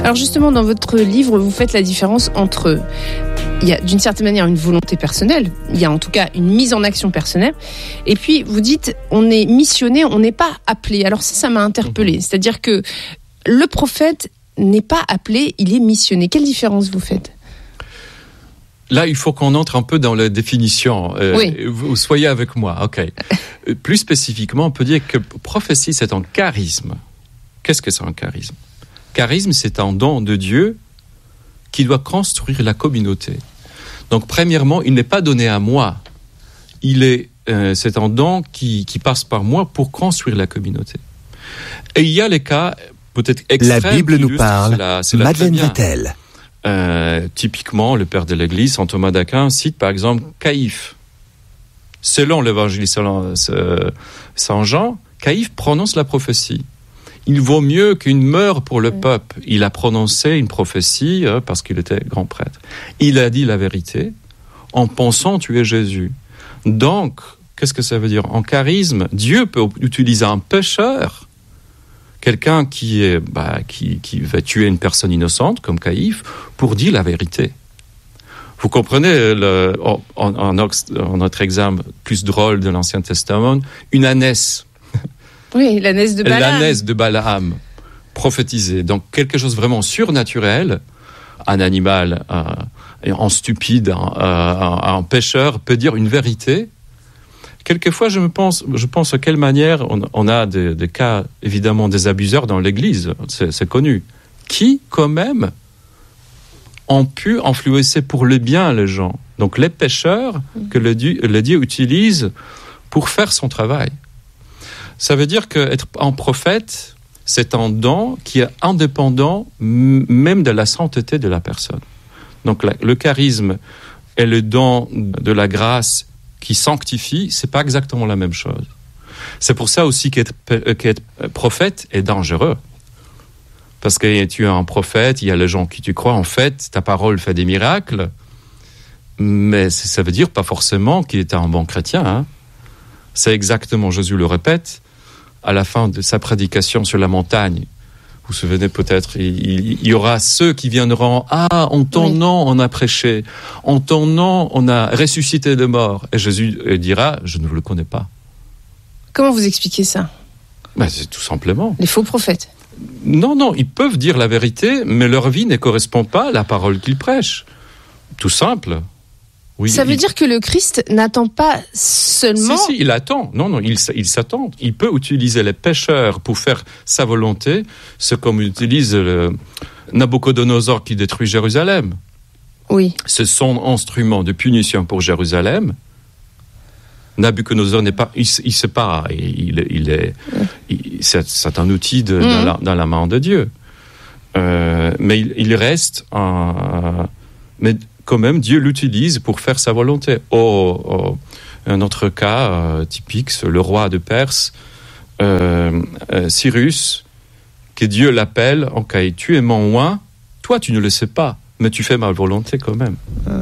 Alors justement, dans votre livre, vous faites la différence entre, il y a d'une certaine manière une volonté personnelle, il y a en tout cas une mise en action personnelle, et puis vous dites, on est missionné, on n'est pas appelé. Alors ça m'a interpellée, c'est-à-dire que le prophète n'est pas appelé, il est missionné. Quelle différence vous faites ? Là, il faut qu'on entre un peu dans la définition. Oui. Vous soyez avec moi, ok. Plus spécifiquement, on peut dire que prophétie, c'est un charisme. Qu'est-ce que c'est un charisme ? Charisme, c'est un don de Dieu qui doit construire la communauté. Donc, premièrement, il n'est pas donné à moi. C'est un don qui passe par moi pour construire la communauté. Et il y a les cas peut-être extrêmes. La Bible nous parle. Madeleine Vatel. Typiquement, le père de l'Église, saint Thomas d'Aquin, cite par exemple Caïphe. Selon l'évangile selon Saint Jean, Caïphe prononce la prophétie. Il vaut mieux qu'une meure pour le peuple. Il a prononcé une prophétie parce qu'il était grand prêtre. Il a dit la vérité en pensant tuer Jésus. Donc, qu'est-ce que ça veut dire ? En charisme, Dieu peut utiliser un pécheur, quelqu'un qui va tuer une personne innocente, comme Caïphe, pour dire la vérité. Vous comprenez, en notre exemple plus drôle de l'Ancien Testament, une ânesse. Oui, l'ânesse de Balaam. L'ânesse de Balaam, prophétisée. Donc, quelque chose vraiment surnaturel, un animal, un stupide, un pécheur peut dire une vérité. Quelquefois, je pense à quelle manière on a des cas, évidemment, des abuseurs dans l'Église, c'est connu, qui, quand même, ont pu influencer pour le bien les gens. Donc, les pécheurs que le Dieu utilise pour faire son travail. Ça veut dire qu'être un prophète, c'est un don qui est indépendant même de la sainteté de la personne. Donc, le charisme et le don de la grâce qui sanctifie, c'est pas exactement la même chose. C'est pour ça aussi qu'être prophète est dangereux. Parce que tu es un prophète, il y a les gens qui tu crois, en fait, ta parole fait des miracles, mais ça veut dire pas forcément qu'il est un bon chrétien. Hein. C'est exactement, Jésus le répète, à la fin de sa prédication sur la montagne. Vous vous souvenez peut-être, il y aura ceux qui viendront, en ton nom on a prêché, en ton nom on a ressuscité de mort. Et Jésus dira, je ne vous le connais pas. Comment vous expliquez ça ? C'est tout simplement. Les faux prophètes. Non, ils peuvent dire la vérité, mais leur vie ne correspond pas à la parole qu'ils prêchent. Tout simple. Oui, ça veut dire que le Christ n'attend pas seulement... Si, il attend. Non, il s'attend. Il peut utiliser les pécheurs pour faire sa volonté, c'est comme utilise le Nabucodonosor qui détruit Jérusalem. Oui. C'est son instrument de punition pour Jérusalem. Nabucodonosor n'est pas... Il sait pas. C'est un outil dans la main de Dieu. Mais il reste... mais quand même, Dieu l'utilise pour faire sa volonté. Un autre cas typique, c'est le roi de Perse, Cyrus, que Dieu l'appelle, ok, tu es mon roi, toi tu ne le sais pas, mais tu fais ma volonté quand même.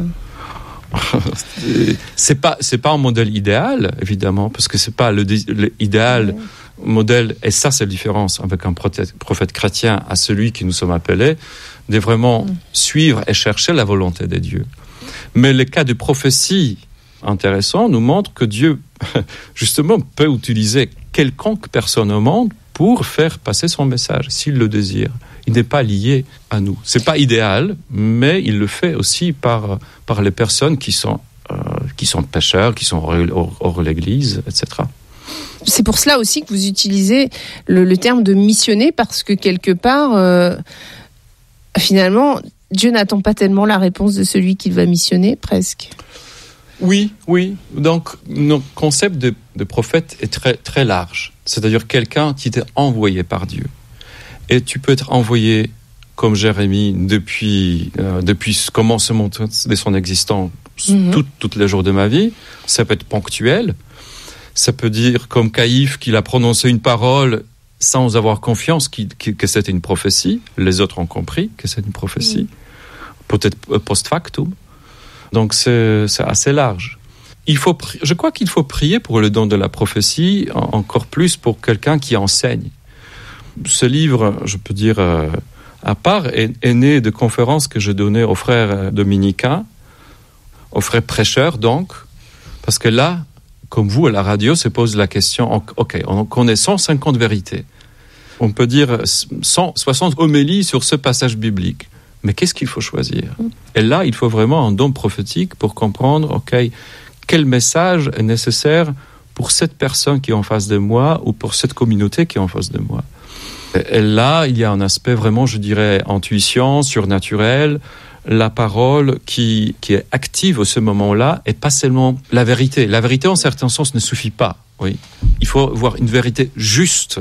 C'est pas un modèle idéal, évidemment, parce que c'est pas l'idéal modèle, et ça c'est la différence avec un prophète chrétien à celui qui nous sommes appelés, de vraiment suivre et chercher la volonté de Dieu. Mais les cas de prophétie intéressants nous montrent que Dieu, justement, peut utiliser quelconque personne au monde pour faire passer son message, s'il le désire. Il n'est pas lié à nous. C'est pas idéal, mais il le fait aussi par les personnes qui sont pécheurs, qui sont hors l'Église, etc. C'est pour cela aussi que vous utilisez le terme de missionner, parce que quelque part... finalement, Dieu n'attend pas tellement la réponse de celui qu'il va missionner, presque. Oui. Donc, notre concept de prophète est très, très large. C'est-à-dire quelqu'un qui est envoyé par Dieu. Et tu peux être envoyé, comme Jérémie, depuis le commencement de son existence, tous les jours de ma vie. Ça peut être ponctuel. Ça peut dire, comme Caïphe, qu'il a prononcé une parole sans avoir confiance que c'était une prophétie. Les autres ont compris que c'est une prophétie. Peut-être post-factum. Donc c'est assez large. Je crois qu'il faut prier pour le don de la prophétie, encore plus pour quelqu'un qui enseigne. Ce livre, je peux dire à part est né de conférences que je donnais aux frères dominicains, aux frères prêcheurs donc, parce que là, comme vous à la radio, se pose la question, ok, on connaît 150 vérités. On peut dire 160 homélies sur ce passage biblique. Mais qu'est-ce qu'il faut choisir ? Et là, il faut vraiment un don prophétique pour comprendre, ok, quel message est nécessaire pour cette personne qui est en face de moi ou pour cette communauté qui est en face de moi. Et là, il y a un aspect vraiment, je dirais, intuition, surnaturel, la parole qui est active à ce moment-là et pas seulement la vérité. La vérité, en certain sens, ne suffit pas. Oui. Il faut avoir une vérité juste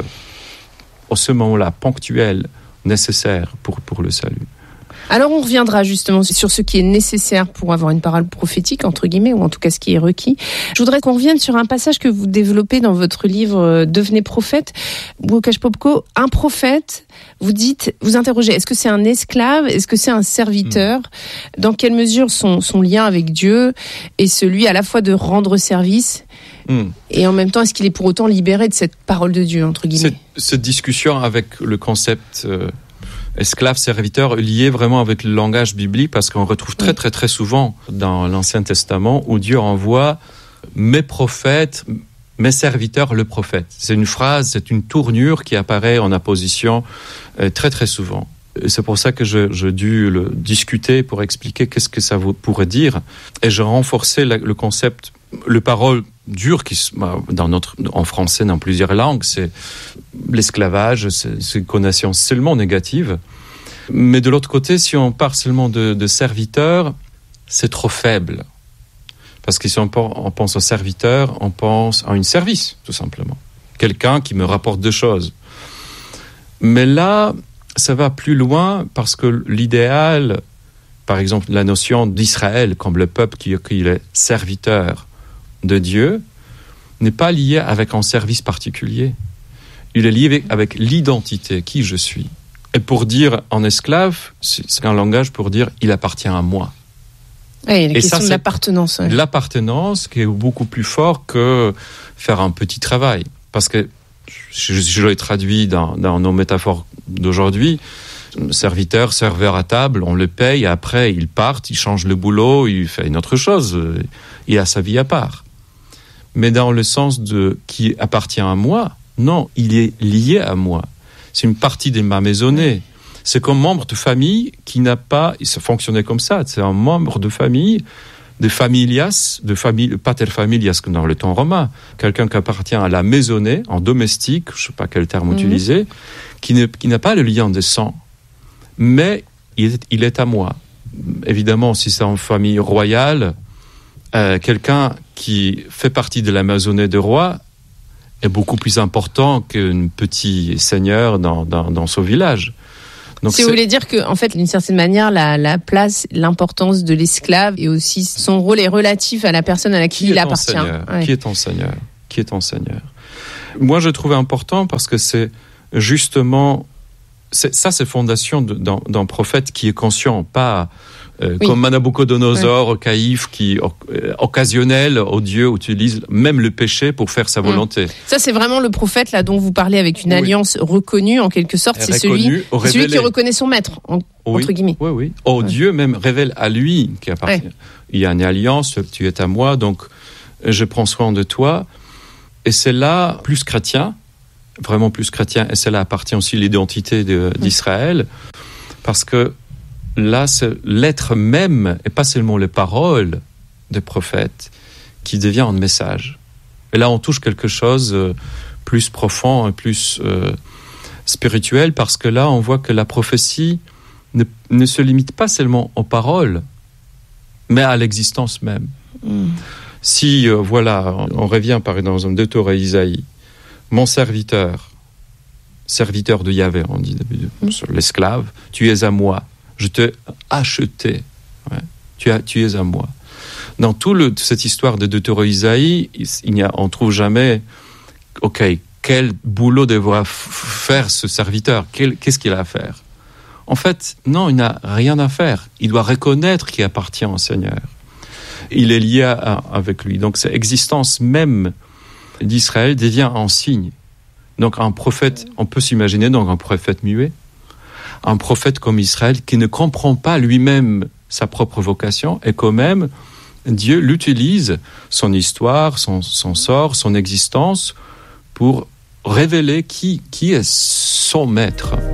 à ce moment-là, ponctuelle, nécessaire pour le salut. Alors on reviendra justement sur ce qui est nécessaire pour avoir une parole prophétique, entre guillemets, ou en tout cas ce qui est requis. Je voudrais qu'on revienne sur un passage que vous développez dans votre livre « Devenez prophète ». Łukasz Popko, un prophète, vous interrogez, est-ce que c'est un esclave, est-ce que c'est un serviteur ? Dans quelle mesure son lien avec Dieu est celui à la fois de rendre service et en même temps, est-ce qu'il est pour autant libéré de cette parole de Dieu, entre guillemets ? Cette discussion avec le concept... esclave, serviteur, lié vraiment avec le langage biblique, parce qu'on retrouve très très très souvent dans l'Ancien Testament où Dieu envoie mes prophètes, mes serviteurs, le prophète. C'est une phrase, c'est une tournure qui apparaît en apposition très très souvent. Et c'est pour ça que j'ai dû le discuter pour expliquer qu'est-ce que ça pourrait dire. Et j'ai renforcé le concept, le parole dure qui en français dans plusieurs langues, c'est l'esclavage, c'est une connotation seulement négative. Mais de l'autre côté, si on parle seulement de serviteur, c'est trop faible. Parce que si on pense au serviteur, on pense à un service, tout simplement. Quelqu'un qui me rapporte des choses. Mais là, ça va plus loin parce que l'idéal, par exemple, la notion d'Israël comme le peuple qui est serviteur de Dieu, n'est pas lié avec un service particulier. Il est lié avec l'identité, qui je suis. Et pour dire en esclave, c'est un langage pour dire « il appartient à moi ». Oui, la question de l'appartenance. Ouais. L'appartenance qui est beaucoup plus fort que faire un petit travail. Parce que, je l'ai traduit dans nos métaphores d'aujourd'hui, serviteur, serveur à table, on le paye, après il part, il change le boulot, il fait une autre chose, il a sa vie à part. Mais dans le sens de qui appartient à moi, non, il est lié à moi. C'est une partie de ma maisonnée. C'est comme membre de famille qui n'a pas... Ça fonctionnait comme ça. C'est un membre de famille, de familias, pater familias, comme dans le temps romain. Quelqu'un qui appartient à la maisonnée, en domestique, je ne sais pas quel terme utiliser, qui n'a pas le lien de sang. Mais il est à moi. Évidemment, si c'est en famille royale, quelqu'un qui fait partie de la maisonnée de roi est beaucoup plus important qu'un petit seigneur dans son village. Donc vous voulez dire que, en fait, d'une certaine manière, la place, l'importance de l'esclave et aussi son rôle est relatif à la personne à laquelle il appartient. Ouais. Qui est ton Seigneur ? Moi, je trouve important parce que c'est justement... c'est fondation d'un prophète qui est conscient, pas comme Nabucodonosor, Caïphe, qui occasionnel au Dieu utilise même le péché pour faire sa volonté. Ça, c'est vraiment le prophète là dont vous parlez avec une alliance reconnue en quelque sorte. C'est celui qui reconnaît son maître, entre guillemets. Oui. Dieu même révèle à lui qui appartient. Il y a une alliance, tu es à moi, donc je prends soin de toi. Et c'est là plus chrétien, vraiment plus chrétien, et cela appartient aussi à l'identité d'Israël, parce que là, c'est l'être même, et pas seulement les paroles des prophètes, qui devient un message. Et là, on touche quelque chose plus profond et plus spirituel, parce que là, on voit que la prophétie ne se limite pas seulement aux paroles, mais à l'existence même. Si, on revient par exemple dans un deux Torah Isaïe, mon serviteur de Yahvé, on dit sur l'esclave, tu es à moi, je t'ai acheté, tu es à moi. Dans toute cette histoire de Deutéro Isaïe, on ne trouve jamais, quel boulot devra faire ce serviteur, qu'est-ce qu'il a à faire? En fait, non, il n'a rien à faire. Il doit reconnaître qu'il appartient au Seigneur. Il est lié avec lui. Donc, cette existence même d'Israël devient un signe. Donc, un prophète, on peut s'imaginer donc un prophète muet, un prophète comme Israël qui ne comprend pas lui-même sa propre vocation, et quand même, Dieu l'utilise, son histoire, son sort, son existence, pour révéler qui est son maître.